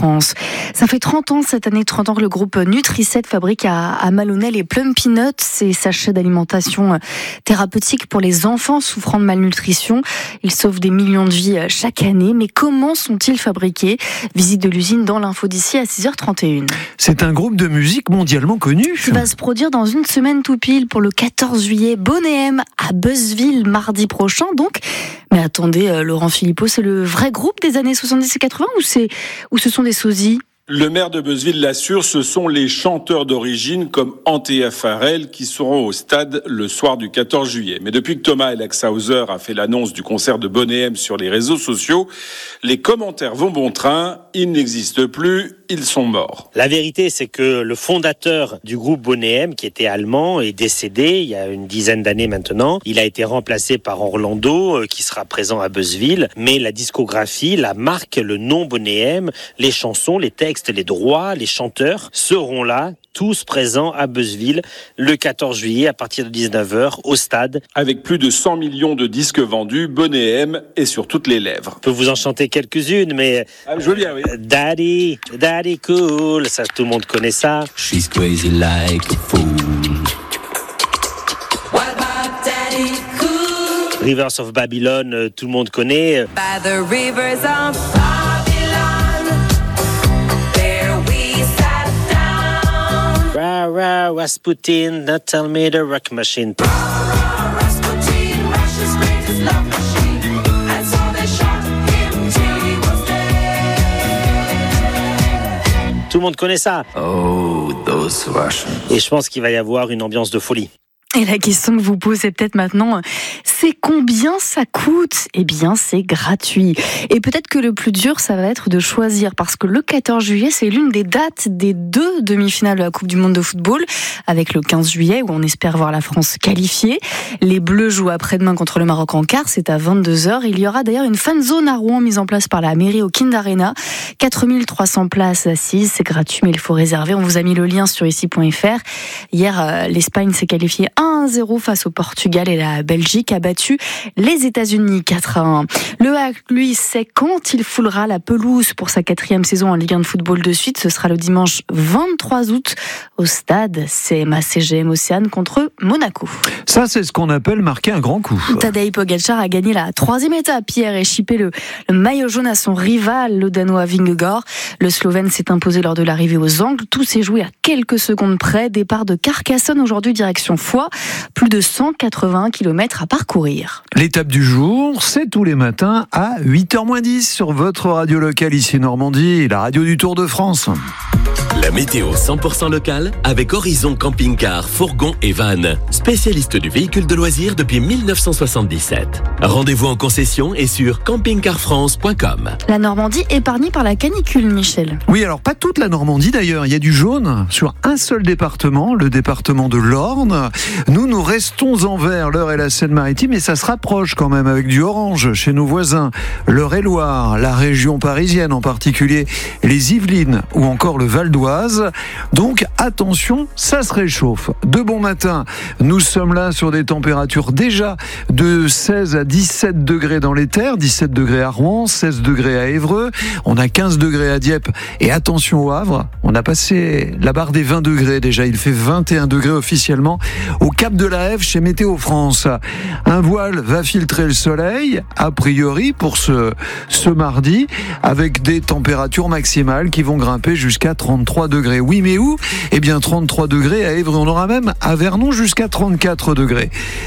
France. Ça fait 30 ans cette année, 30 ans que le groupe Nutri-7 fabrique à Malonnet les Plum Peanuts, ces sachets d'alimentation thérapeutique pour les enfants souffrant de malnutrition. Ils sauvent des millions de vies chaque année. Mais comment sont-ils fabriqués ? Visite de l'usine dans l'info d'ici à 6h31. C'est un groupe de musique mondialement connu. Qui va se produire dans une semaine tout pile pour le 14 juillet. Bonnet M à Beuzeville mardi prochain donc. Mais attendez, Laurent Philippot, c'est le vrai groupe des années 70 et 80 ou ce sont des sosies ? Le maire de Beuzeville l'assure, ce sont les chanteurs d'origine comme Antea Farrell qui seront au stade le soir du 14 juillet. Mais depuis que Thomas Elaxhauser a fait l'annonce du concert de Bonnet M sur les réseaux sociaux, les commentaires vont bon train, ils n'existent plus, ils sont morts. La vérité, c'est que le fondateur du groupe Bonnet M, qui était allemand, est décédé il y a une dizaine d'années maintenant. Il a été remplacé par Orlando, qui sera présent à Beuzeville. Mais la discographie, la marque, le nom Bonnet M, les chansons, les textes, les droits, les chanteurs seront là, tous présents à Beuzeville le 14 juillet à partir de 19h au stade. Avec plus de 100 millions de disques vendus, Bonnet M est sur toutes les lèvres. Je peux vous en chanter quelques-unes, mais... je veux bien, oui. Daddy cool, ça tout le monde connaît ça. She's crazy like a fool. What about Daddy cool? Rivers of Babylon, tout le monde connaît. By the rivers of Babylon, there we sat down. Rah, rah, Rasputin, now tell me the rock machine. Rasputin, Russia's greatest love machine. And so they shot him till he was dead. Tout le monde connaît ça. Oh, those Russians. Et je pense qu'il va y avoir une ambiance de folie. Et la question que vous posez peut-être maintenant, c'est combien ça coûte ? Eh bien, c'est gratuit. Et peut-être que le plus dur, ça va être de choisir, parce que le 14 juillet, c'est l'une des dates des 2 demi-finales de la Coupe du Monde de football, avec le 15 juillet, où on espère voir la France qualifiée. Les Bleus jouent après-demain contre le Maroc en quart, c'est à 22h. Il y aura d'ailleurs une fan zone à Rouen, mise en place par la mairie au Kind Arena. 4300 places assises, c'est gratuit, mais il faut réserver. On vous a mis le lien sur ici.fr. Hier, l'Espagne s'est qualifiée 1-0 face au Portugal et la Belgique a battu les États-Unis 4-1. Le HAC, lui, sait quand il foulera la pelouse pour sa 4e saison en Ligue 1 de football de suite. Ce sera le dimanche 23 août au stade CMA-CGM Océane contre Monaco. Ça, c'est ce qu'on appelle marquer un grand coup. Tadej Pogačar a gagné la 3e étape hier et chippé le maillot jaune à son rival, le Danois Vingegaard. Le Slovène s'est imposé lors de l'arrivée aux Angles. Tout s'est joué à quelques secondes près. Départ de Carcassonne aujourd'hui direction Foix. Plus de 180 km à parcourir. L'étape du jour, c'est tous les matins à 8h-10 sur votre radio locale ici Normandie, la radio du Tour de France. La météo 100% locale avec Horizon Camping-Car, Fourgon et Van. Spécialiste du véhicule de loisirs depuis 1977. Rendez-vous en concession et sur campingcarfrance.com. La Normandie épargnée par la canicule, Michel. Oui, alors pas toute la Normandie d'ailleurs. Il y a du jaune sur un seul département, le département de l'Orne. Nous restons en vert, l'Eure et la Seine-Maritime, et ça se rapproche quand même avec du orange chez nos voisins. l'Eure-et-Loire, la région parisienne en particulier, les Yvelines ou encore le Val d'Oise. Donc attention, ça se réchauffe. De bon matin, nous sommes là sur des températures déjà de 16 à 17 degrés dans les terres, 17 degrés à Rouen, 16 degrés à Évreux, on a 15 degrés à Dieppe et attention au Havre, on a passé la barre des 20 degrés déjà, il fait 21 degrés officiellement au Cap de la Hève chez Météo France. Un voile va filtrer le soleil, a priori pour ce mardi, avec des températures maximales qui vont grimper jusqu'à 33 degrés. Oui, mais où ? Eh bien 33 degrés à Évreux, on aura même à Vernon jusqu'à 34 degrés.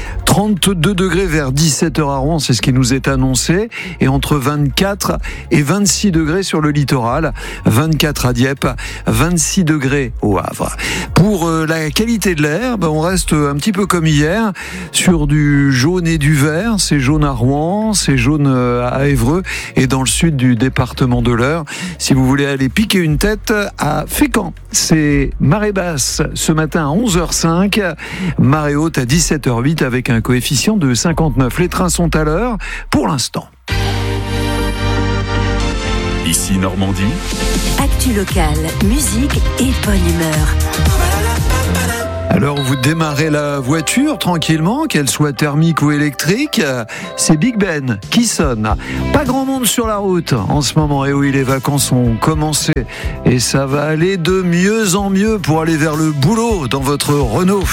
32 degrés vers 17h à Rouen, c'est ce qui nous est annoncé, et entre 24 et 26 degrés sur le littoral, 24 à Dieppe, 26 degrés au Havre. Pour la qualité de l'air, on reste un petit peu comme hier, sur du jaune et du vert. C'est jaune à Rouen, c'est jaune à Évreux et dans le sud du département de l'Eure. Si vous voulez aller piquer une tête à Fécamp, c'est marée basse ce matin à 11h05, marée haute à 17h08 avec un coefficient de 59. Les trains sont à l'heure pour l'instant. Ici Normandie. Actu locale, musique et bonne humeur. À l'heure où vous démarrez la voiture tranquillement, qu'elle soit thermique ou électrique, c'est Big Ben qui sonne. Pas grand monde sur la route en ce moment. Et oui, les vacances ont commencé et ça va aller de mieux en mieux pour aller vers le boulot dans votre Renault.